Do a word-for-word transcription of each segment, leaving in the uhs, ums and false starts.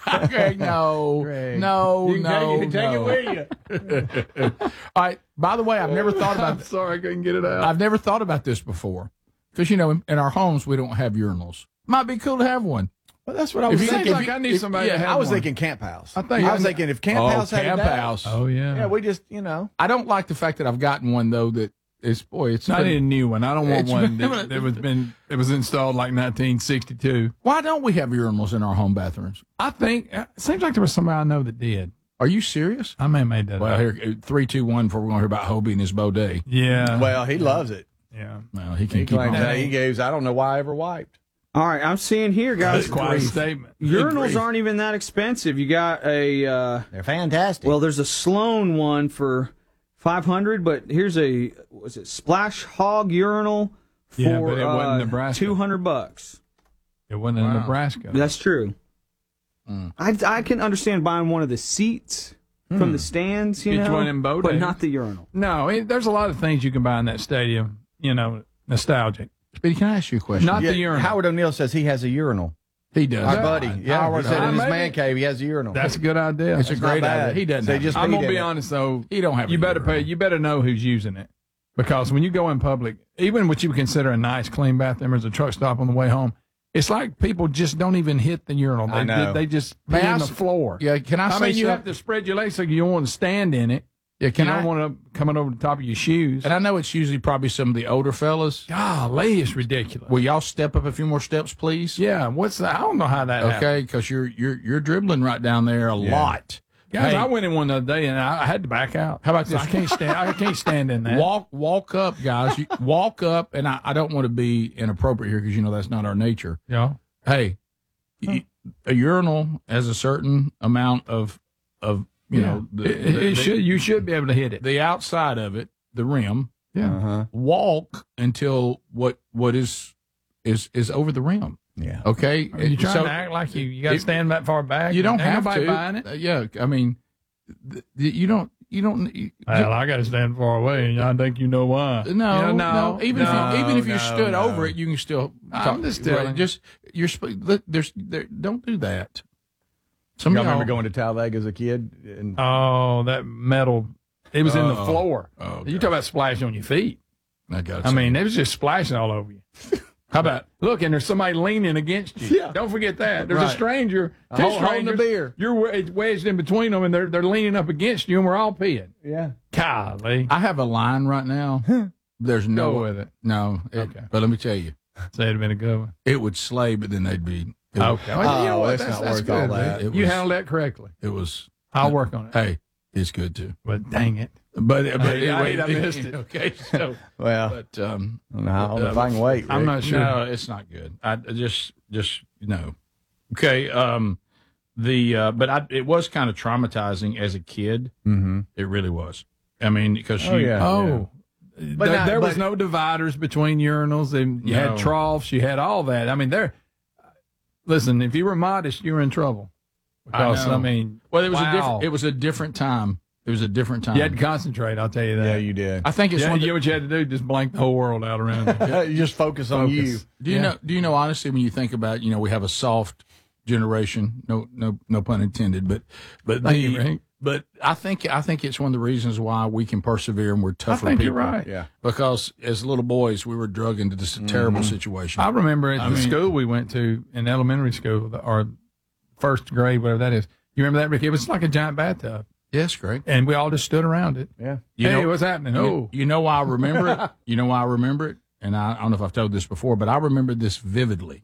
Greg, no, Greg. no, You can no, take, it, take no. it with you. All right. By the way, I've never thought about. I'm sorry, I couldn't get it out. I've never thought about this before, because you know, in, in our homes we don't have urinals. Might be cool to have one. Well, that's what I If was you- thinking. like I need If- somebody yeah, to have I was one. thinking camp house. I think- I was thinking if camp Oh, house had camp it down, house. Oh, yeah. Yeah, we just, you know. I don't like the fact that I've gotten one though. That is, boy, it's. I been- need a new one. I don't want It's one been- that, that was been it was installed like nineteen sixty-two. Why don't we have urinals in our home bathrooms? I think it seems like there was somebody I know that did. Are you serious? I may have made that Well, up. here, three, two, one. Before we're going to hear about Hobie and his Baudet. Yeah. Well, he loves it. yeah. Well, he can He keep on. claims that he goes, I don't know why I ever wiped. All right, I'm seeing here, guys. That's quite a statement. Urinals aren't even that expensive. You got a uh, They're fantastic. well, there's a Sloan one for five hundred, but here's a was it Splash Hog urinal for Yeah, but it wasn't uh, Nebraska. two hundred bucks. It wasn't in Nebraska. That's true. Mm. I, I can understand buying one of the seats from the stands, you Get you know, one in Bowdoin. but not the urinal. No, it, there's a lot of things you can buy in that stadium. You know, nostalgic. Speedy, can I ask you a question? Not Yeah, the urinal. Howard O'Neill says he has a urinal. He does. Our Uh, buddy. Yeah, Howard, he said in his maybe- man cave he has a urinal. That's a good idea. It's a That's great not bad. idea. He doesn't. They have just it. I'm peed gonna in be it. honest though. He don't have. You a better pay. urinal. You better know who's using it, because when you go in public, even what you would consider a nice, clean bathroom, there's a truck stop on the way home. It's like people just don't even hit the urinal. They I know. They just May pee I on the s- floor. Yeah. Can I, I say mean, you have something? to spread your legs so you don't want to stand in it. Yeah. Can you I? don't want to coming over the top of your shoes. And I know it's usually probably some of the older fellas. Golly, it's ridiculous. Will y'all step up a few more steps, please? Yeah, what's that? I don't know how that happened. Okay, because you're you're you're dribbling right down there a lot. Guys, Hey, I went in one the other day and I, I had to back out. How about this? I can't stand. I can't stand in that. Walk walk up, guys. You, walk up, and I, I don't want to be inappropriate here because you know that's not our nature. Yeah. Hey, y- a urinal has a certain amount of of you know the, it, it, the- it should. You should be able to hit it. the outside of it, the rim. Yeah. Uh-huh. Walk until what what is is is over the rim. Yeah. Okay, Are you trying So- to act like you you got to it- stand that far back? You don't Ain't have nobody to. buying it. Uh, yeah, I mean, th- th- you don't. You don't. You, Well, I got to stand far away, and I think you know why. no, Yeah, no, Even no, if you, even if you no, stood no. over it, you can still. I'm just telling you. Just you're. sp- look, There's. There, don't do that. Some Y'all of y'all remember going to Talladega as a kid? And Oh, that metal! It was in the Oh. floor. Oh, You talk about splash on your feet. I got. I mean, it was just splashing all over you. How about look? And there's somebody leaning against you. Yeah. Don't forget that. There's a Right. stranger. A Two hole- holding the strangers. beer. You're wedged wedged in between them, and they're they're leaning up against you, and we're all peeing. yeah. Golly, I have a line right now. There's no go with it. No. it- Okay. But let me tell you, Say it'd been a good one. it would slay, but then they'd be. It, Okay. Oh, Well, you know what? that's not worth all good. that. It You was- handled that correctly. It was. I'll work on it. Hey, it's good too. But dang it. But but I- I anyway, hate I missed it. Okay. So, Well, but um. I don't know how- if I can wait. I'm Rick. not sure. No, it's not good. I I just, just no. Okay. Um, the uh, but I, it was kind of traumatizing as a kid. Mm-hmm. It really was. I mean, because Oh, you, yeah. Oh. There, not- there was but- no dividers between urinals. And you No. had troughs. You had all that. I mean, there. Listen, if you were modest, you were in trouble. Because, know. I, mean, well, it was wow. a different. It was a different time. It was a different time. You had to concentrate, I'll tell you that. Yeah, you did. I think it's Yeah, one. Of you the, know what you had to do? Just blank the whole world out around you. you just focus on Focus. you. do you yeah. know? Do you know? Honestly, when you think about, you know, we have a soft generation. No, no, no pun intended. But, but Thank the, you, Rick. but I think I think it's one of the reasons why we can persevere and we're I tougher think people. you're right. Yeah. Because as little boys, we were drug into this terrible Mm-hmm. situation. I remember at I the mean- school we went to in elementary school, or first grade, whatever that is. You remember that, Rick? It was like a giant bathtub, yes, Greg. and we all just stood around it. Yeah. You hey, know- what's happening? You, Oh, you know why I remember it? You know why I remember it? And I, I don't know if I've told this before, but I remember this vividly.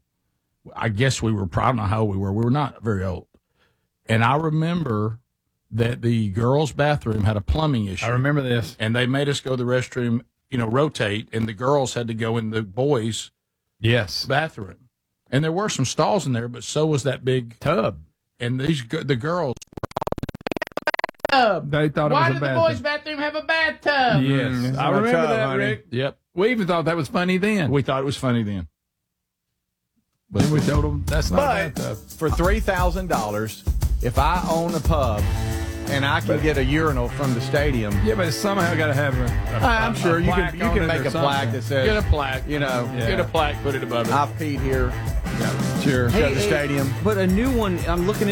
I guess we were, I don't know how old we were. We were not very old. And I remember that the girls' bathroom had a plumbing issue. I remember this. And they made us go to the restroom, you know, rotate, and the girls had to go in the boys' Yes, bathroom. And there were some stalls in there, but so was that big tub. And these g- the girls. They thought Why it was did a the boys' bathtub. bathroom have a bathtub? Yes, Mm, it's I my remember tub, that, honey. Rick. Yep. We even thought that was funny then. We thought it was funny then. Then we told them that's not a But bathtub. for three thousand dollars, if I own a pub and I can get a urinal from the stadium, Yeah, but it's somehow got to have a. a I'm a- sure a you plaque can you on can it make or a plaque something. that says, Get a plaque. you know, Yeah. Get a plaque, put it above it. I've peed here. Sure. Go to the stadium. But a new one, I'm looking